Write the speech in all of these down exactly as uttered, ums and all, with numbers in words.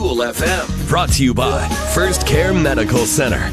Cool F M. Brought to you by First Care Medical Center.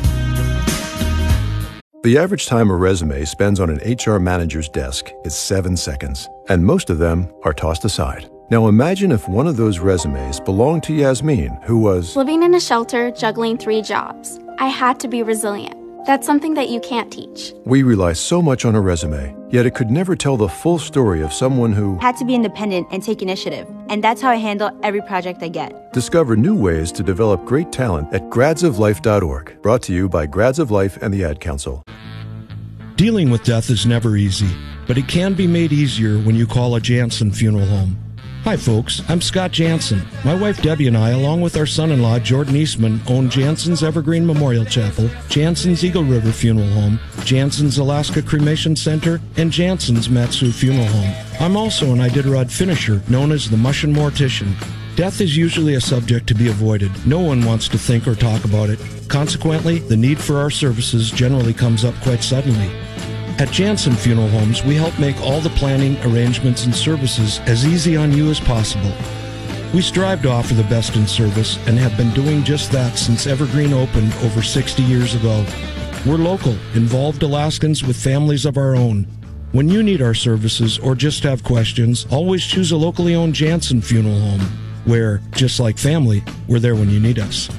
The average time a resume spends on an H R manager's desk is seven seconds, and most of them are tossed aside. Now imagine if one of those resumes belonged to Yasmin, who was living in a shelter, juggling three jobs. I had to be resilient. That's something that you can't teach. We rely so much on a resume, yet it could never tell the full story of someone who had to be independent and take initiative. And that's how I handle every project I get. Discover new ways to develop great talent at grads of life dot org. Brought to you by Grads of Life and the Ad Council. Dealing with death is never easy, but it can be made easier when you call a Jansen Funeral Home. Hi folks, I'm Scott Jansen. My wife Debbie and I, along with our son-in-law Jordan Eastman, own Jansen's Evergreen Memorial Chapel, Jansen's Eagle River Funeral Home, Jansen's Alaska Cremation Center, and Jansen's Matsu Funeral Home. I'm also an Iditarod finisher known as the Mushin Mortician. Death is usually a subject to be avoided. No one wants to think or talk about it. Consequently, the need for our services generally comes up quite suddenly. At Jansen Funeral Homes, we help make all the planning, arrangements, and services as easy on you as possible. We strive to offer the best in service and have been doing just that since Evergreen opened over sixty years ago. We're local, involved Alaskans with families of our own. When you need our services or just have questions, always choose a locally owned Jansen Funeral Home, where, just like family, we're there when you need us.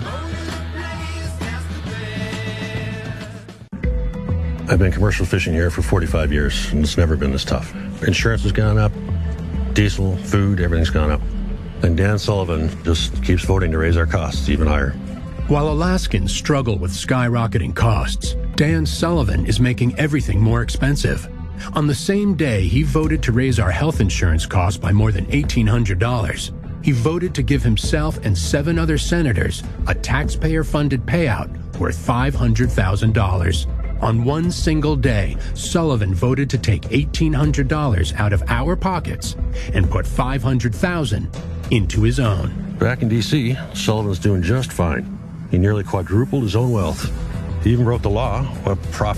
I've been commercial fishing here for forty-five years, and it's never been this tough. Insurance has gone up, diesel, food, everything's gone up. And Dan Sullivan just keeps voting to raise our costs even higher. While Alaskans struggle with skyrocketing costs, Dan Sullivan is making everything more expensive. On the same day he voted to raise our health insurance costs by more than eighteen hundred dollars, he voted to give himself and seven other senators a taxpayer-funded payout worth five hundred thousand dollars. On one single day, Sullivan voted to take eighteen hundred dollars out of our pockets and put five hundred thousand dollars into his own. Back in D C, Sullivan's doing just fine. He nearly quadrupled his own wealth. He even wrote the law what profit